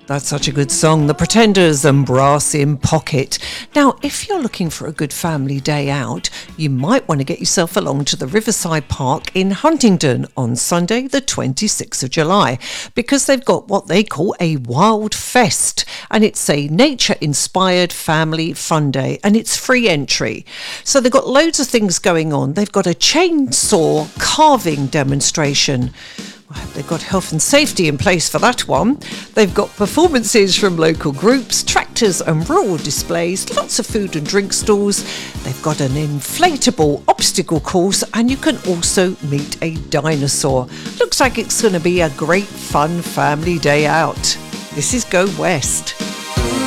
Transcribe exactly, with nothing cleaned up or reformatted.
That's such a good song. The Pretenders and Brass in Pocket. Now, if you're looking for a good family day out, you might want to get yourself along to the Riverside Park in Huntingdon on Sunday, the twenty-sixth of July, because they've got what they call a Wild Fest, and it's a nature-inspired family fun day, and it's free entry. So they've got loads of things going on. They've got a chainsaw carving demonstration. They've got health and safety in place for that one. They've got performances from local groups, tractors and rural displays, lots of food and drink stalls. They've got an inflatable obstacle course, and you can also meet a dinosaur. Looks like it's going to be a great fun family day out. This is Go West.